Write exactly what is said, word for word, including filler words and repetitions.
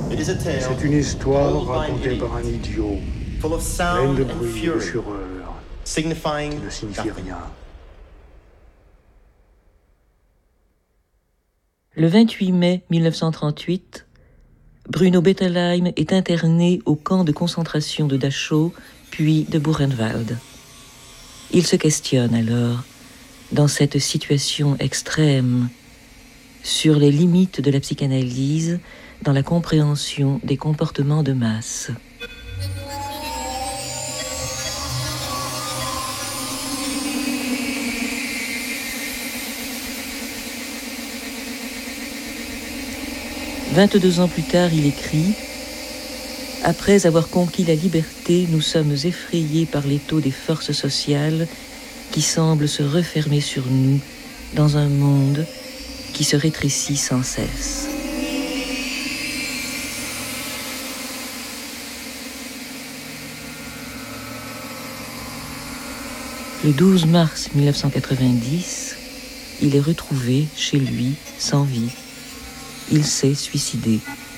C'est une histoire racontée par un idiot, pleine de bruit et de fureur, qui ne signifie rien. Le vingt-huit mai mille neuf cent trente-huit, Bruno Bettelheim est interné au camp de concentration de Dachau, puis de Buchenwald. Il se questionne alors, dans cette situation extrême, sur les limites de la psychanalyse dans la compréhension des comportements de masse. Vingt-deux ans plus tard, il écrit « Après avoir conquis la liberté, nous sommes effrayés par l'étau des forces sociales qui semblent se refermer sur nous dans un monde qui se rétrécit sans cesse. » Le douze mars mille neuf cent quatre-vingt-dix, il est retrouvé chez lui, sans vie. Il s'est suicidé.